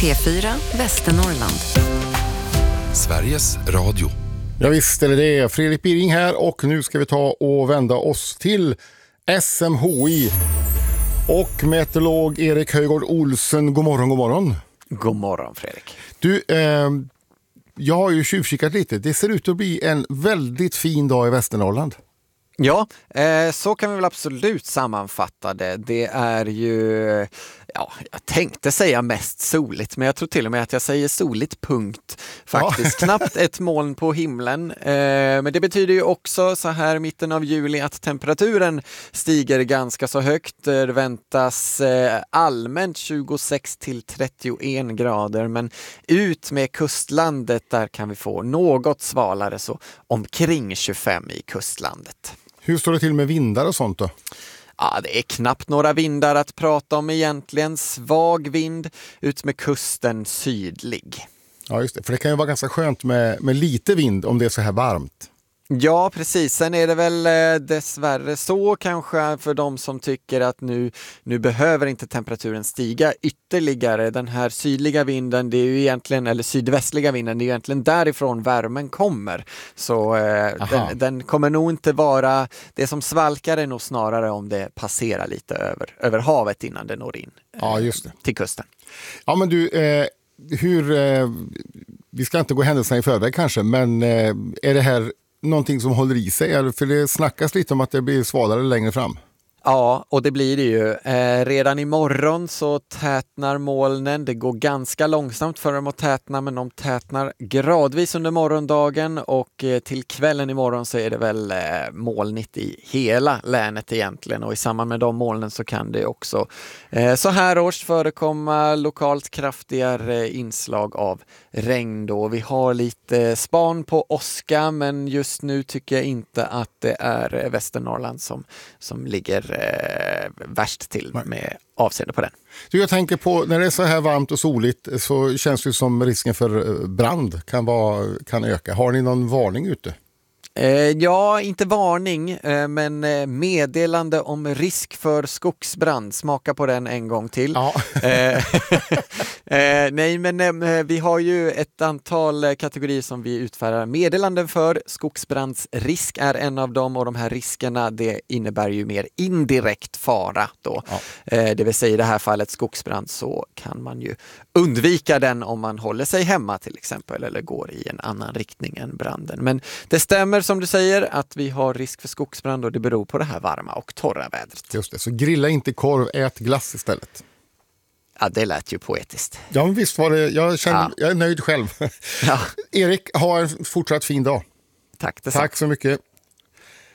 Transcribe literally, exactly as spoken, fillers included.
P fyra Västernorrland. Sveriges Radio. Ja visst är det. Fredrik Biring här och nu ska vi ta och vända oss till S M H I och meteorolog Erik Höjgård Olsen. God morgon, god morgon. God morgon Fredrik. Du, eh, jag har ju tjuvkikat lite. Det ser ut att bli en väldigt fin dag i Västernorrland. Ja, eh, så kan vi väl absolut sammanfatta det. Det är ju, ja, jag tänkte säga mest soligt, men jag tror till och med att jag säger soligt punkt. Faktiskt ja. Knappt ett moln på himlen. Eh, men det betyder ju också så här mitten av juli att temperaturen stiger ganska så högt. Det väntas eh, allmänt tjugosex till trettioen grader, men ut med kustlandet där kan vi få något svalare, så omkring tjugofem i kustlandet. Hur står det till med vindar och sånt då? Ja, det är knappt några vindar att prata om egentligen. Svag vind, ut med kusten sydlig. Ja just det, för det kan ju vara ganska skönt med, med lite vind om det är så här varmt. Ja, precis. Sen är det väl eh, dessvärre så kanske för de som tycker att nu, nu behöver inte temperaturen stiga ytterligare. Den här sydliga vinden, det är ju egentligen, eller sydvästliga vinden, det är ju egentligen därifrån värmen kommer. Så eh, den, den kommer nog inte vara, det som svalkar är nog snarare om det passerar lite över, över havet innan det når in eh, ja, just det. till kusten. Ja men du, eh, hur, eh, vi ska inte gå händelserna i förväg kanske, men eh, är det här någonting som håller i sig? För det snackas lite om att det blir svalare längre fram. Ja, och det blir det ju. Eh, redan imorgon så tätnar molnen. Det går ganska långsamt för dem att tätna, men de tätnar gradvis under morgondagen och eh, till kvällen imorgon så är det väl eh, molnigt i hela länet egentligen, och i samband med de molnen så kan det också eh, så här års förekomma lokalt kraftigare inslag av regn då. Vi har lite span på åska, men just nu tycker jag inte att det är Västernorrland som, som ligger Eh, värst till med avseende på den. Du, jag tänker på, när det är så här varmt och soligt så känns det som risken för brand kan, vara, kan öka. Har ni någon varning ute? Eh, ja, inte varning, eh, men eh, meddelande om risk för skogsbrand. Smaka på den en gång till. Ja. eh, eh, nej, men eh, vi har ju ett antal kategorier som vi utfärdar meddelanden för. Skogsbrandsrisk är en av dem, och de här riskerna, det innebär ju mer indirekt fara då. Ja. Eh, det vill säga i det här fallet skogsbrand, så kan man ju undvika den om man håller sig hemma till exempel, eller går i en annan riktning än branden. Men det stämmer som du säger att vi har risk för skogsbrand, och det beror på det här varma och torra vädret. Just det, så grilla inte korv, ät glass istället. Ja, det lät ju poetiskt. Ja, men visst var det. Jag, känner, ja. jag är nöjd själv. Ja. Erik, ha en fortsatt fin dag. Tack detsamma. Tack så mycket.